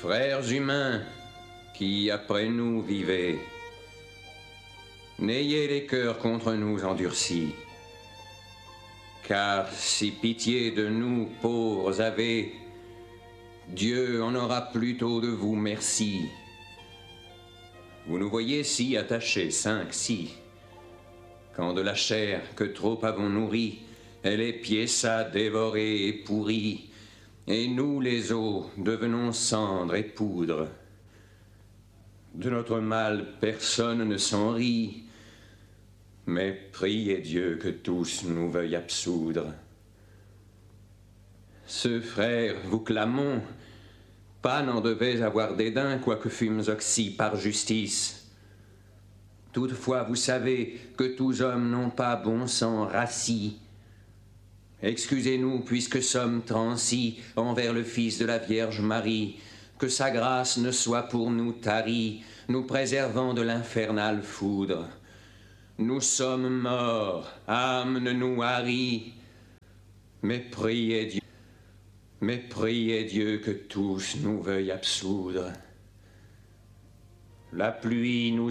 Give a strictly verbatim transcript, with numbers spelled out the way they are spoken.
frères humains, qui après nous vivez, n'ayez les cœurs contre nous endurcis, car si pitié de nous pauvres avez, Dieu en aura plutôt de vous merci. Vous nous voyez si attachés, cinq, six, quand de la chair que trop avons nourrie, elle est piéça, dévorée et pourrie, et nous les os devenons cendres et poudre. De notre mal personne ne s'en rit, mais priez Dieu que tous nous veuillent absoudre. Ce frère, vous clamons, pas n'en devait avoir dédain, quoique fûmes oxy par justice. Toutefois, vous savez que tous hommes n'ont pas bon sang rassis. Excusez-nous, puisque sommes transis envers le Fils de la Vierge Marie, que sa grâce ne soit pour nous tarie, nous préservant de l'infernale foudre. Nous sommes morts, âme ne nous harit, mais priez Dieu, mais priez Dieu que tous nous veuillent absoudre. La pluie nous